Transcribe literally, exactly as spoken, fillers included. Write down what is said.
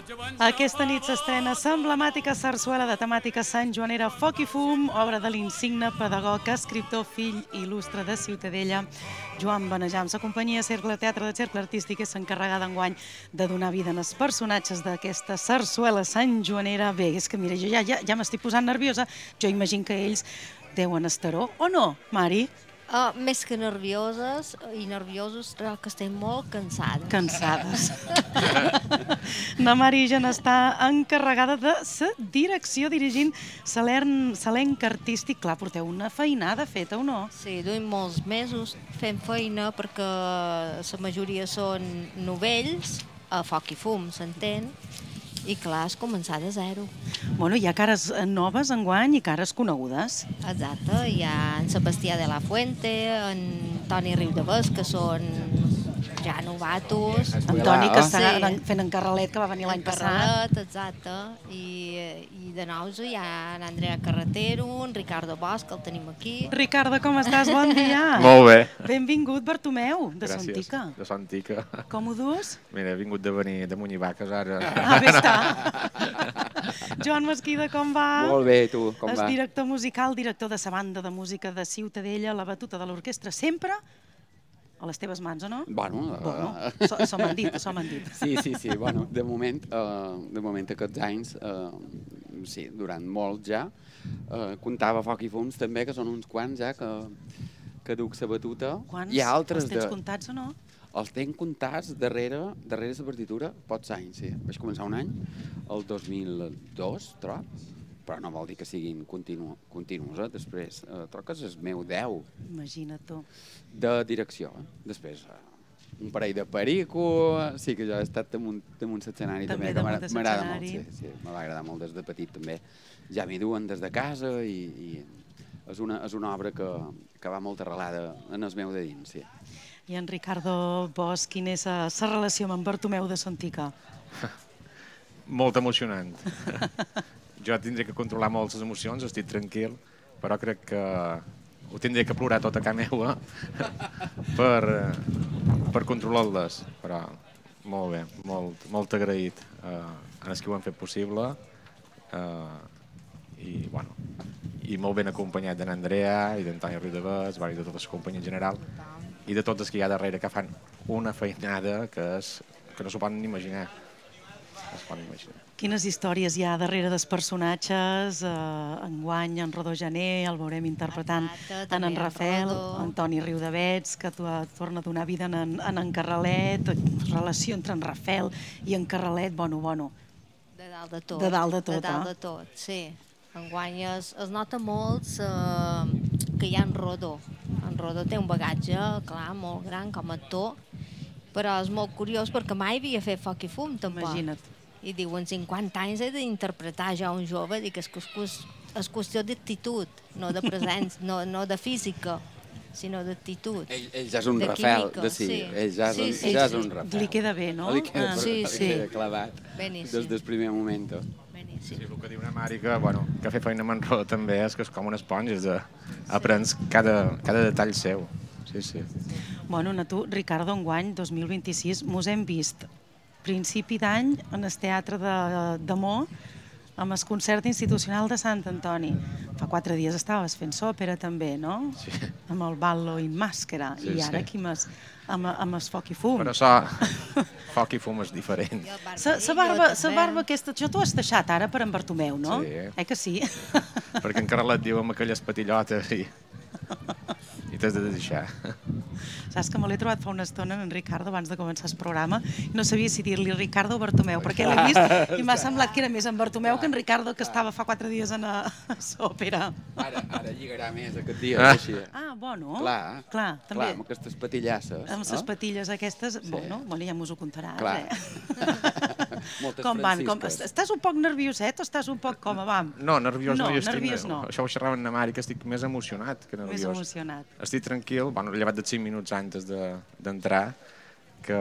Aquesta nit s'estrena l'emblemàtica sarsuela de temàtica santjoanera Foc i Fum, obra de l'insigne pedagog, escriptor, fill i il·lustre de Ciutadella, Joan Benejam. La companyia Cercle Teatre de Cercle Artístic és encarregada enguany de donar vida als personatges d'aquesta sarsuela santjoanera. Bé, és que mira, jo ja, ja, ja m'estic posant nerviosa. Jo imagino que ells deuen estar-ho, o no, Mari? Uh, més que nervioses i nerviosos, crec que estem molt cansades. Cansades. La Marigen està encarregada de la direcció, dirigint l'elenc artístic. Clar, porteu una feinada feta, o no? Sí, duim molts mesos fent feina perquè la majoria són novells, a foc i fum, s'entén, i clar, és començar de zero. Bueno, hi ha cares noves enguany i cares conegudes. Exacte, hi ha en Sebastià de la Fuente, en Toni Riudavés, que són ja novatos. En Toni, que està fent en Carralet, que va venir l'any passat. Carralet, exacte, i, i de nous hi ha en Andrea Carretero, en Ricardo Bosch, que el tenim aquí. Ricardo, com estàs? Bon dia. Molt bé. Benvingut, Bartomeu, de Gràcies, Sontica. de Sontica. Com ho dus? Mira, he vingut de venir de Munyivaques ara. Ah, bé està. Joan Mesquida, com va? Molt bé, i tu, com És va? director musical, director de la banda de música de Ciutadella, la batuta de l'orquestra, sempre a les teves mans, o no? Bueno, Bueno, eh, so- s'ho m'han dit, s'ho m'han dit. sí, sí, sí, bueno, de moment, eh, de moment aquests anys, eh, sí, durant molt ja, eh, comptava Foc i Fums també, que són uns quants ja que, que duc la batuta. Quants? Hi ha altres Els tens de... comptats o no? Els tenc comptats darrere, darrere la partitura, pocs anys, sí. Vaig començar un any, el dos mil dos, trob, però no vol dir que siguin continu, continus, eh? Després, eh, trob que és el meu deu Imagina't tu. de direcció. Eh? Després, eh, un parell de perico, sí que jo he estat damunt, damunt l'escenari També també, que damunt m'agrada de m'agrada molt, l'escenari. sí, sí, me va agradar molt des de petit també. Ja m'hi duen des de casa i, i és, una, és una obra que, que va molt arrelada en el meu de dins, sí. I en Ricardo Bosch, quina és la relació amb en Bartomeu de Sontica? Molt emocionant. Jo tindré que controlar molt les emocions, estic tranquil, però crec que ho tindré que plorar tot a casa meua per, per controlar-les. Però molt bé, molt, molt agraït eh, a els que ho han fet possible eh, i, bueno, i molt ben acompanyat d'en Andrea i d'en Toni Riudavés, i de tota la companyia en general, i de tots els que hi ha darrere, que fan una feinada que, és, que no s'ho poden ni imaginar. No s'ho poden imaginar. Quines històries hi ha darrere dels personatges? Eh, enguany, en Rodó Gené, el veurem interpretant Exacte, en també en en Rafael, Rodó. en Toni Riudavets, que tu- torna a donar vida en, en, en en Carralet, relació entre en Rafael i en Carralet, bueno, bueno. De dalt de tot. De dalt de tot, De dalt eh? de tot, sí. Enguany es, es nota molt eh, que hi ha en Rodó. En Rodó té un bagatge, clar, molt gran com a actor, però és molt curiós perquè mai havia fet foc i fum, tampoc. Imagina't. I diuen, cinquanta anys he d'interpretar ja un jove, dic, és, que és, qües- és qüestió d'actitud, no de presència, no, no de física, sinó d'actitud. Ell, ell ja és un De Rafael, química, de sí. sí. Ell ja és, Sí, un, sí, ja és sí. un Rafael. Li queda bé, no? Li queda, Ah, sí, li sí. queda clavat Beníssim. des del primer moment. Beníssim. Sí, el que diu una Mari, que, bueno, que fer feina amb en Rodó també és que és com una esponja, és de, aprens cada, cada detall seu. Sí, sí. Bueno, a tu, Ricardo, enguany, dos mil vint-i-sis, mos hem vist principi d'any en el Teatre de, de Mo, amb el concert institucional de Sant Antoni. Fa quatre dies estaves fent òpera també, no? Sí. Amb el ballo in màscara. Sí, I ara sí. aquí amb, es, amb, amb el foc i fum. Però això, foc i fum és diferent. Sa, sa barba, sa barba aquesta, això t'ho has deixat ara per en Bartomeu, no? Sí. Eh que sí? Perquè en Carlet diu amb aquelles patillotes i, i t'has de deixar. Saps que me l'he trobat fa una estona en Ricardo abans de començar el programa i no sabia si dir-li Ricardo o Bartomeu, perquè l'he vist i m'ha semblat que era més en Bartomeu que en Ricardo, que estava fa quatre dies en l'òpera. Ara, ara lligarà més aquest dia, Ah. així. Ah, bueno. Clar, Clar, també. clar, amb aquestes patillasses. Amb les patilles aquestes, bueno, bueno, ja mos ho contaràs, Clar. eh? Moltes Com van? Com, francisques. estàs un poc nervioset o estàs un poc com, vam? No, nerviós no, No, jo estic, nerviós no. Això ho xerrava amb la Mari, que estic més emocionat que Més nerviós. emocionat. Estic tranquil, bueno, llevat de cinc minuts antes de- d'entrar, de,